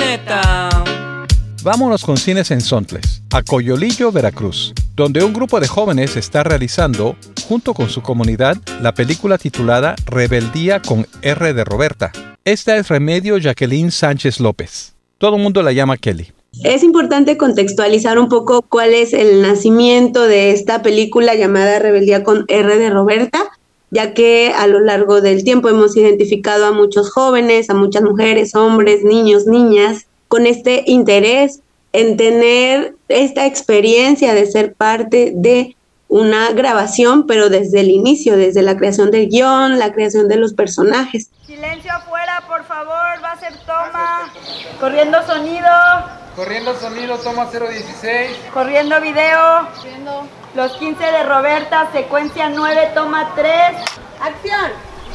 planeta. Vámonos con Cines en Sontles, a Coyolillo, Veracruz, donde un grupo de jóvenes está realizando, junto con su comunidad, la película titulada Rebeldía con R de Roberta. Esta es Remedio Jacqueline Sánchez López. Todo el mundo la llama Kelly. Es importante contextualizar un poco cuál es el nacimiento de esta película llamada Rebeldía con R de Roberta, ya que a lo largo del tiempo hemos identificado a muchos jóvenes, a muchas mujeres, hombres, niños, niñas, con este interés en tener esta experiencia de ser parte de una grabación, pero desde el inicio, desde la creación del guión, la creación de los personajes. Silencio afuera, por favor, va a ser toma. Corriendo sonido. Corriendo sonido, toma 016. Corriendo video. Corriendo. Los 15 de Roberta, secuencia 9, toma 3. ¡Acción!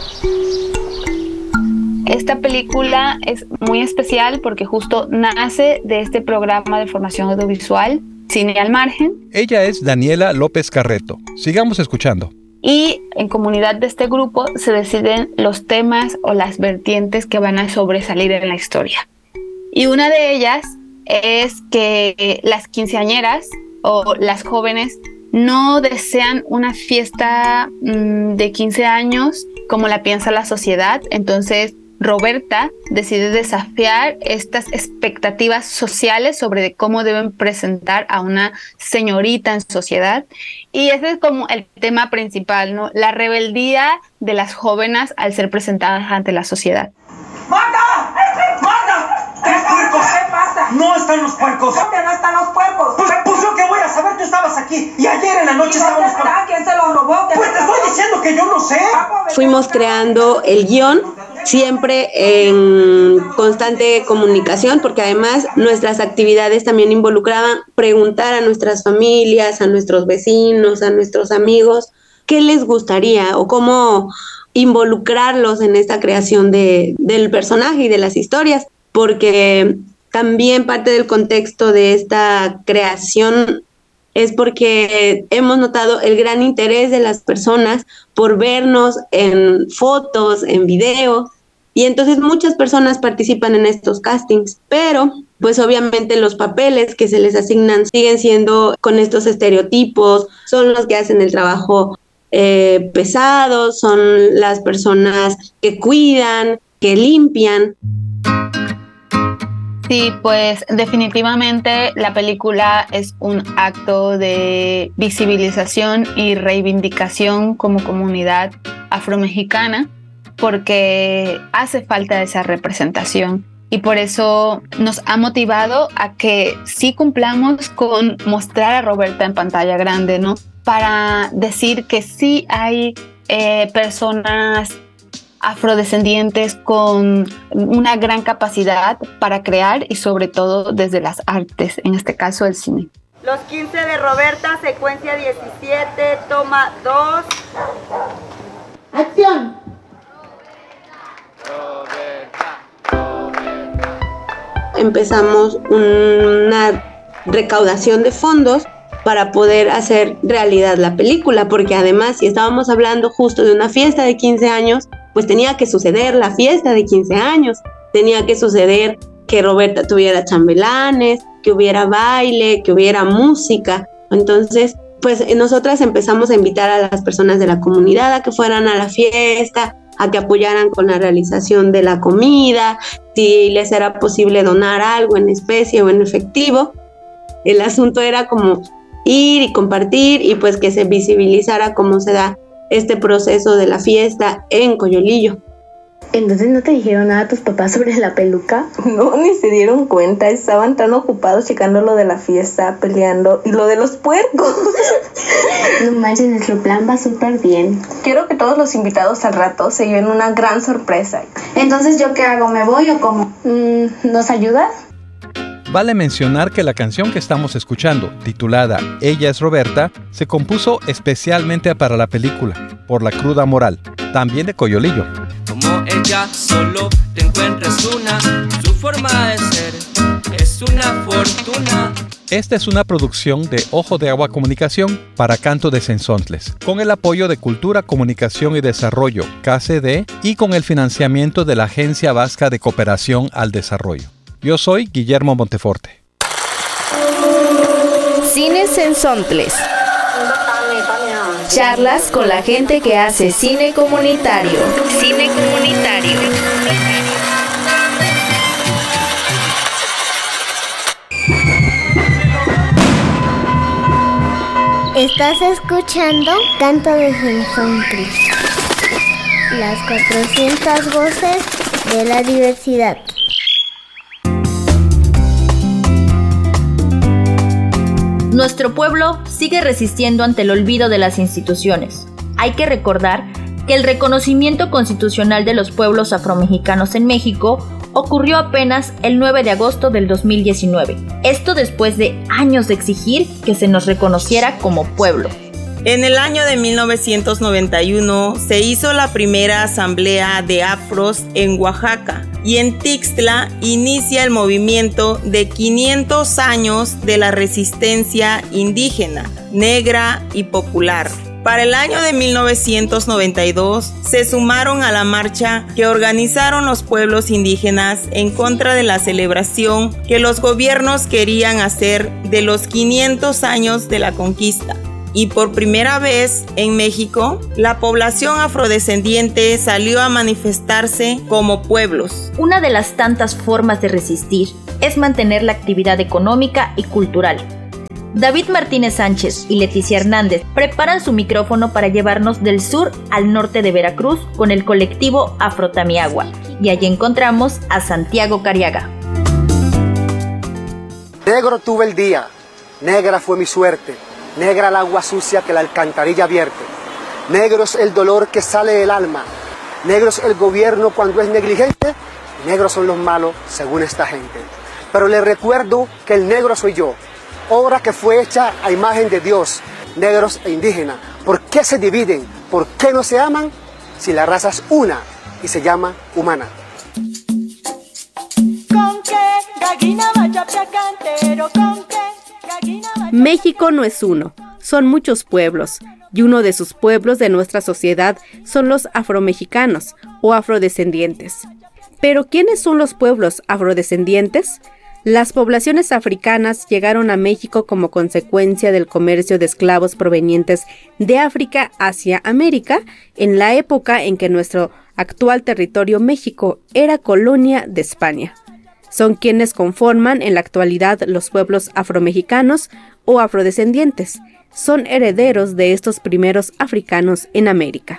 Esta película es muy especial porque justo nace de este programa de formación audiovisual, Cine al Margen. Ella es Daniela López Carreto. Sigamos escuchando. Y en comunidad de este grupo se deciden los temas o las vertientes que van a sobresalir en la historia. Y una de ellas es que las quinceañeras o las jóvenes no desean una fiesta de 15 años como la piensa la sociedad. Entonces Roberta decide desafiar estas expectativas sociales sobre cómo deben presentar a una señorita en sociedad. Y ese es como el tema principal, ¿no? La rebeldía de las jóvenes al ser presentadas ante la sociedad. ¡Marta! ¡Marta! ¿Tres puercos? ¿Qué pasa? No están los puercos. ¿Dónde no están los puercos? Pues yo qué voy a saber, tú estabas aquí y ayer en la noche estábamos... ¿Quién se los robó? Pues te estoy diciendo que yo no sé. Fuimos creando el guión siempre en constante comunicación, porque además nuestras actividades también involucraban preguntar a nuestras familias, a nuestros vecinos, a nuestros amigos, qué les gustaría o cómo involucrarlos en esta creación del personaje y de las historias, porque también parte del contexto de esta creación es porque hemos notado el gran interés de las personas por vernos en fotos, en videos, y entonces muchas personas participan en estos castings, pero pues obviamente los papeles que se les asignan siguen siendo con estos estereotipos, son los que hacen el trabajo pesado, son las personas que cuidan, que limpian. Sí, pues definitivamente la película es un acto de visibilización y reivindicación como comunidad afromexicana, porque hace falta esa representación y por eso nos ha motivado a que sí cumplamos con mostrar a Roberta en pantalla grande, ¿no? Para decir que sí hay personas afrodescendientes con una gran capacidad para crear y sobre todo desde las artes, en este caso el cine. Los 15 de Roberta, secuencia 17, toma 2. ¡Acción! Empezamos una recaudación de fondos para poder hacer realidad la película, porque además si estábamos hablando justo de una fiesta de 15 años, pues tenía que suceder la fiesta de 15 años, tenía que suceder que Roberta tuviera chambelanes, que hubiera baile, que hubiera música. Entonces, pues nosotras empezamos a invitar a las personas de la comunidad a que fueran a la fiesta, a que apoyaran con la realización de la comida, si les era posible donar algo en especie o en efectivo. El asunto era como ir y compartir y pues que se visibilizara cómo se da este proceso de la fiesta en Coyolillo. ¿Entonces no te dijeron nada a tus papás sobre la peluca? No, ni se dieron cuenta, estaban tan ocupados checando lo de la fiesta, peleando y lo de los puercos. No manches, nuestro plan va súper bien. Quiero que todos los invitados al rato se lleven una gran sorpresa. Entonces, ¿yo qué hago? ¿Me voy o cómo? ¿Nos ayudas? Vale mencionar que la canción que estamos escuchando, titulada Ella es Roberta, se compuso especialmente para la película, por la cruda moral, también de Coyolillo. Como ella solo te encuentras una, su forma de ser es una fortuna. Esta es una producción de Ojo de Agua Comunicación para Canto de Sensontles, con el apoyo de Cultura, Comunicación y Desarrollo, KCD, y con el financiamiento de la Agencia Vasca de Cooperación al Desarrollo. Yo soy Guillermo Monteforte. Cines en Sontles. Charlas con la gente que hace cine comunitario. Cine comunitario. Estás escuchando Canto de Sontles, las 400 voces de la diversidad. Nuestro pueblo sigue resistiendo ante el olvido de las instituciones. Hay que recordar que el reconocimiento constitucional de los pueblos afromexicanos en México ocurrió apenas el 9 de agosto del 2019. Esto después de años de exigir que se nos reconociera como pueblo. En el año de 1991 se hizo la primera asamblea de afros en Oaxaca y en Tixtla inicia el movimiento de 500 años de la resistencia indígena, negra y popular. Para el año de 1992 se sumaron a la marcha que organizaron los pueblos indígenas en contra de la celebración que los gobiernos querían hacer de los 500 años de la conquista. Y por primera vez en México, la población afrodescendiente salió a manifestarse como pueblos. Una de las tantas formas de resistir es mantener la actividad económica y cultural. David Martínez Sánchez y Leticia Hernández preparan su micrófono para llevarnos del sur al norte de Veracruz con el colectivo Afrotamiagua. Y allí encontramos a Santiago Cariaga. Negro tuve el día, negra fue mi suerte. Negra el agua sucia que la alcantarilla vierte. Negro es el dolor que sale del alma. Negro es el gobierno cuando es negligente. Negros son los malos según esta gente. Pero les recuerdo que el negro soy yo. Obra que fue hecha a imagen de Dios. Negros e indígenas. ¿Por qué se dividen? ¿Por qué no se aman? Si la raza es una y se llama humana. México no es uno, son muchos pueblos, y uno de sus pueblos de nuestra sociedad son los afromexicanos o afrodescendientes. ¿Pero quiénes son los pueblos afrodescendientes? Las poblaciones africanas llegaron a México como consecuencia del comercio de esclavos provenientes de África hacia América en la época en que nuestro actual territorio México era colonia de España. Son quienes conforman en la actualidad los pueblos afromexicanos o afrodescendientes. Son herederos de estos primeros africanos en América.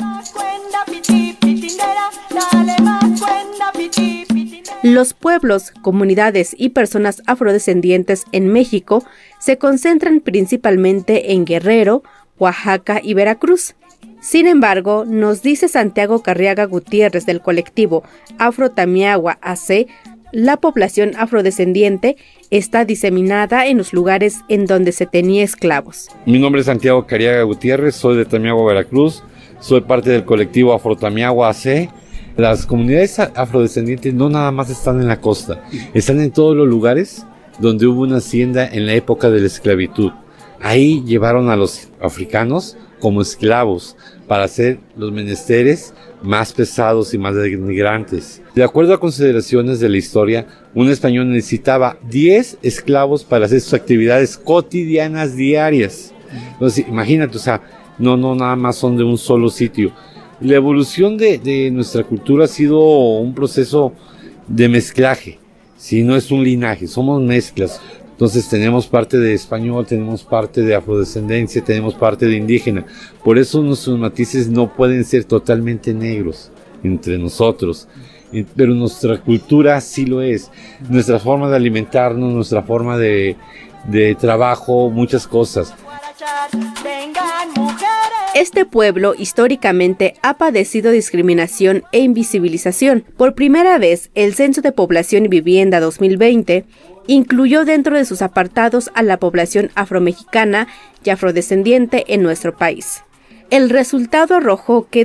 Los pueblos, comunidades y personas afrodescendientes en México se concentran principalmente en Guerrero, Oaxaca y Veracruz. Sin embargo, nos dice Santiago Cariaga Gutiérrez del colectivo Afrotamiagua AC, la población afrodescendiente está diseminada en los lugares en donde se tenía esclavos. Mi nombre es Santiago Cariaga Gutiérrez, soy de Tamiagua, Veracruz, soy parte del colectivo Afrotamiagua AC. Las comunidades afrodescendientes no nada más están en la costa, están en todos los lugares donde hubo una hacienda en la época de la esclavitud. Ahí llevaron a los africanos como esclavos para hacer los menesteres más pesados y más denigrantes. De acuerdo a consideraciones de la historia, un español necesitaba 10 esclavos para hacer sus actividades cotidianas diarias. Entonces, imagínate, o sea, no nada más son de un solo sitio. La evolución de nuestra cultura ha sido un proceso de mezclaje, si no es un linaje, somos mezclas. Entonces tenemos parte de español, tenemos parte de afrodescendencia, tenemos parte de indígena. Por eso nuestros matices no pueden ser totalmente negros entre nosotros. Pero nuestra cultura sí lo es. Nuestra forma de alimentarnos, nuestra forma de trabajo, muchas cosas. Este pueblo históricamente ha padecido discriminación e invisibilización. Por primera vez, el Censo de Población y Vivienda 2020 incluyó dentro de sus apartados a la población afromexicana y afrodescendiente en nuestro país. El resultado arrojó que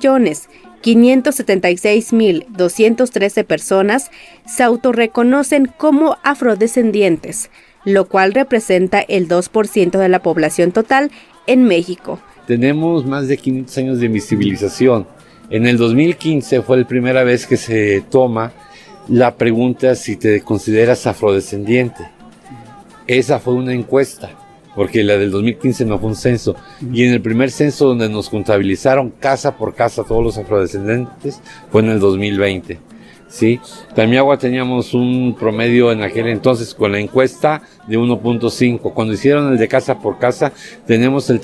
2.576.213 personas se autorreconocen como afrodescendientes, lo cual representa el 2% de la población total en México. Tenemos más de 500 años de invisibilización. En el 2015 fue la primera vez que se toma la pregunta si te consideras afrodescendiente. Esa fue una encuesta, porque la del 2015 no fue un censo. Y en el primer censo donde nos contabilizaron casa por casa todos los afrodescendientes fue en el 2020. ¿Sí? Tamiagua teníamos un promedio en aquel entonces con la encuesta de 1.5. Cuando hicieron el de casa por casa tenemos el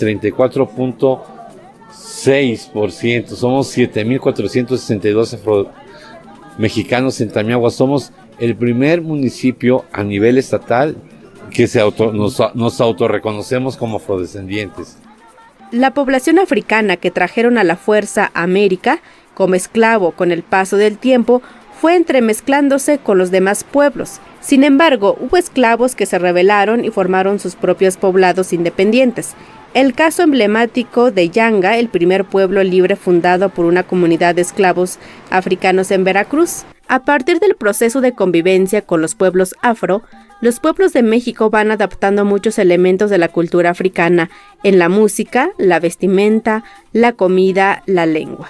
34.6%. Somos 7,462 afromexicanos en Tamiagua. Somos el primer municipio a nivel estatal que nos autorreconocemos como afrodescendientes. La población africana que trajeron a la fuerza a América como esclavo con el paso del tiempo fue entremezclándose con los demás pueblos. Sin embargo, hubo esclavos que se rebelaron y formaron sus propios poblados independientes. El caso emblemático de Yanga, el primer pueblo libre fundado por una comunidad de esclavos africanos en Veracruz. A partir del proceso de convivencia con los pueblos afro, los pueblos de México van adaptando muchos elementos de la cultura africana en la música, la vestimenta, la comida, la lengua.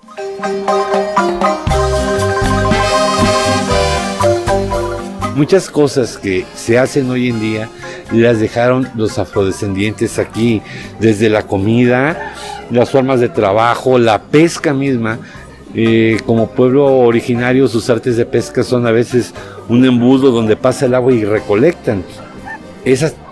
Muchas cosas que se hacen hoy en día las dejaron los afrodescendientes aquí, desde la comida, las formas de trabajo, la pesca misma. Como pueblo originario, sus artes de pesca son a veces un embudo donde pasa el agua y recolectan. Esas